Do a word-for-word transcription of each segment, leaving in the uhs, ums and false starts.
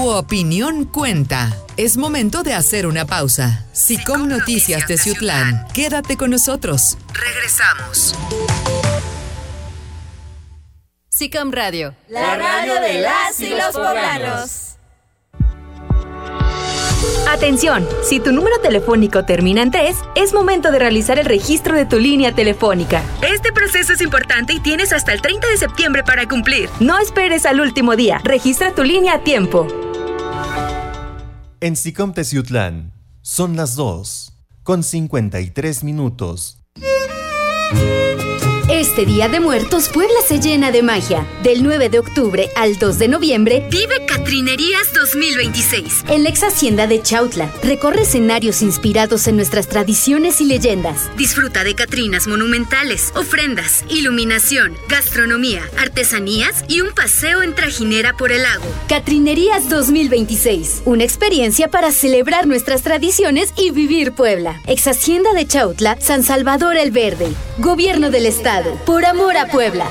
Tu opinión cuenta. Es momento de hacer una pausa. Sicom Noticias Teciutlán. Quédate con nosotros. Regresamos. Sicom Radio. La radio de las y los poblanos. Atención, si tu número telefónico termina en tres, es momento de realizar el registro de tu línea telefónica. Este proceso es importante y tienes hasta el treinta de septiembre para cumplir. No esperes al último día, registra tu línea a tiempo. En Sicom Teciutlán, son las dos, con cincuenta y tres minutos. Este Día de Muertos, Puebla se llena de magia. Del nueve de octubre al dos de noviembre, vive Catrinerías dos mil veintiséis. En la ex hacienda de Chautla, recorre escenarios inspirados en nuestras tradiciones y leyendas. Disfruta de catrinas monumentales, ofrendas, iluminación, gastronomía, artesanías y un paseo en trajinera por el lago. Catrinerías dos mil veintiséis, una experiencia para celebrar nuestras tradiciones y vivir Puebla. Ex hacienda de Chautla, San Salvador el Verde. Gobierno del Estado. Por amor a Puebla.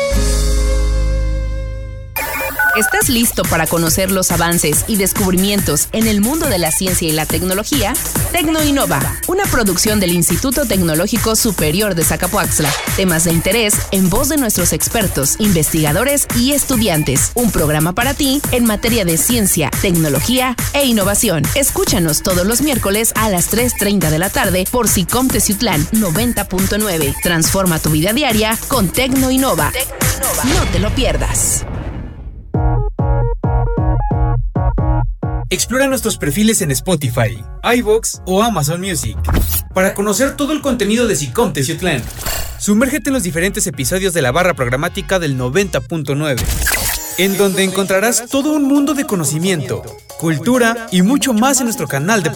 ¿Estás listo para conocer los avances y descubrimientos en el mundo de la ciencia y la tecnología? Tecnoinnova, una producción del Instituto Tecnológico Superior de Zacapoaxtla. Temas de interés en voz de nuestros expertos, investigadores y estudiantes. Un programa para ti en materia de ciencia, tecnología e innovación. Escúchanos todos los miércoles a las tres treinta de la tarde por Sicom Teciutlán noventa punto nueve. Transforma tu vida diaria con Tecnoinnova. Tecnoinnova. No te lo pierdas. Explora nuestros perfiles en Spotify, iVoox o Amazon Music para conocer todo el contenido de Sicom Teciutlán. Sumérgete en los diferentes episodios de la barra programática del noventa punto nueve, en donde encontrarás todo un mundo de conocimiento, cultura y mucho más en nuestro canal de